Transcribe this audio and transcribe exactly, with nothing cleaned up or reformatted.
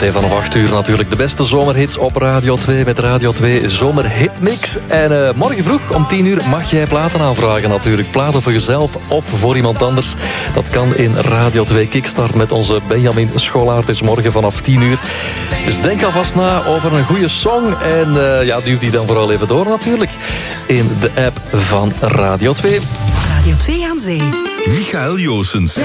Zometeen vanaf acht uur natuurlijk de beste zomerhits op Radio twee met Radio twee Zomerhitmix. En uh, morgen vroeg om tien uur mag jij platen aanvragen natuurlijk. Platen voor jezelf of voor iemand anders. Dat kan in Radio twee Kickstart met onze Benjamin Scholaert. Het is morgen vanaf tien uur. Dus denk alvast na over een goede song. En uh, ja, duw die dan vooral even door natuurlijk. In de app van Radio twee. Radio twee aan Zee. Michael Joossens.